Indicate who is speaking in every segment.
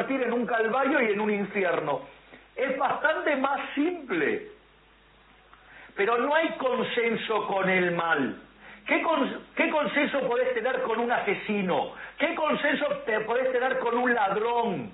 Speaker 1: convertir en un calvario y en un infierno. Es bastante más simple. Pero no hay consenso con el mal. ¿Qué consenso podés tener con un asesino? ¿Qué consenso te podés tener con un ladrón?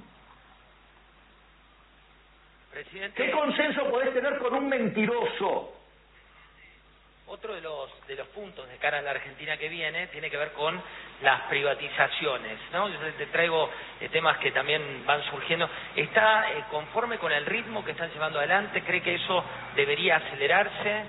Speaker 2: Presidente,
Speaker 1: ¿Qué consenso podés tener con un mentiroso?
Speaker 2: otro de los puntos de cara a la Argentina que viene tiene que ver con las privatizaciones, ¿no? Yo te traigo temas que también van surgiendo. ¿Está conforme con el ritmo que están llevando adelante? ¿Cree que eso debería acelerarse?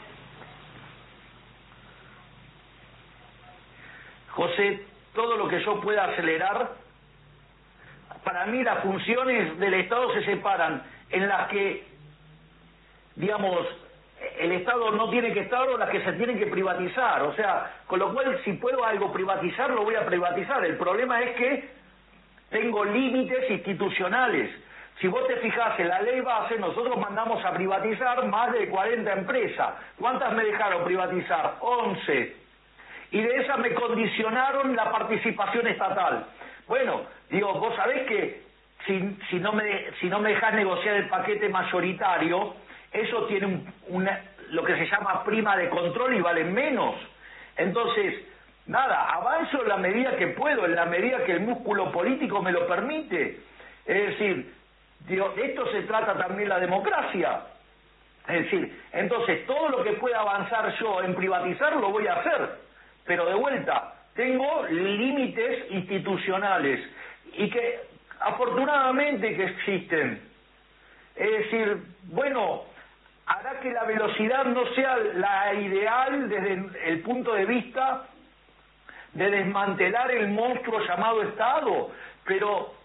Speaker 1: José, todo lo que yo pueda acelerar, para mí las funciones del Estado se separan en las que, digamos, el Estado no tiene que estar o las que se tienen que privatizar. O sea, con lo cual, si puedo algo privatizar, lo voy a privatizar. El problema es que tengo límites institucionales. Si vos te fijás en la ley base, nosotros mandamos a privatizar más de 40 empresas. ¿Cuántas me dejaron privatizar? 11. Y de esas me condicionaron la participación estatal. Bueno, digo, vos sabés que si no me dejás negociar el paquete mayoritario, eso tiene lo que se llama prima de control y vale menos. Entonces, nada, avanzo en la medida que puedo, en la medida que el músculo político me lo permite. Es decir, digo, de esto se trata también la democracia. Es decir, entonces todo lo que pueda avanzar yo en privatizar lo voy a hacer. Pero de vuelta, tengo límites institucionales y que afortunadamente que existen. Es decir, bueno, hará que la velocidad no sea la ideal desde el punto de vista de desmantelar el monstruo llamado Estado, pero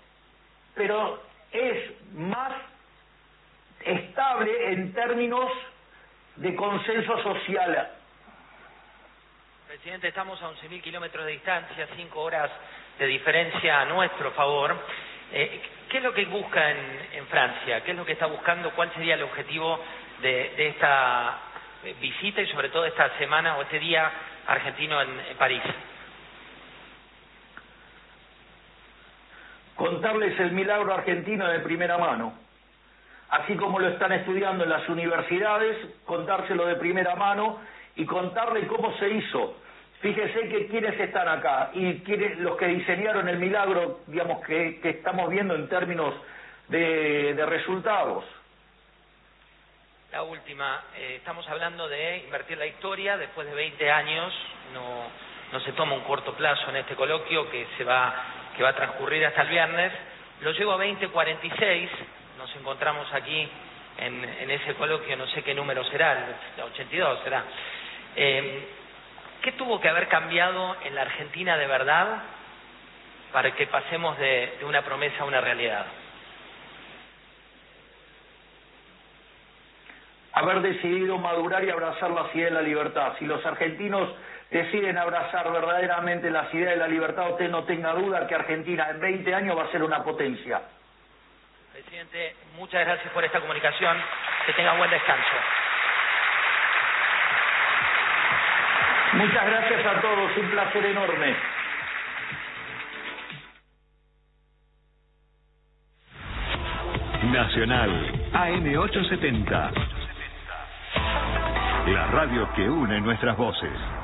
Speaker 1: es más estable en términos de consenso social.
Speaker 2: Presidente, estamos a 11.000 kilómetros de distancia, 5 horas de diferencia a nuestro favor. ¿Qué es lo que busca en Francia? ¿Qué es lo que está buscando? ¿Cuál sería el objetivo de esta visita y sobre todo esta semana o este día argentino en París?
Speaker 1: Contarles el milagro argentino de primera mano. Así como lo están estudiando en las universidades, contárselo de primera mano y contarle cómo se hizo. Fíjese que quienes están acá y los que diseñaron el milagro, digamos, que estamos viendo en términos de resultados.
Speaker 2: La última, estamos hablando de invertir la historia después de 20 años, no se toma un corto plazo en este coloquio que va a transcurrir hasta el viernes, lo llevo a 2046, nos encontramos aquí en ese coloquio, no sé qué número será, el 82 será. ¿Qué tuvo que haber cambiado en la Argentina de verdad para que pasemos de una promesa a una realidad?
Speaker 1: Haber decidido madurar y abrazar las ideas de la libertad. Si los argentinos deciden abrazar verdaderamente las ideas de la libertad, usted no tenga duda que Argentina en 20 años va a ser una potencia.
Speaker 2: Presidente, muchas gracias por esta comunicación. Que tenga buen descanso.
Speaker 1: Muchas gracias a todos, un placer enorme.
Speaker 3: Nacional AM870. La radio que une nuestras voces.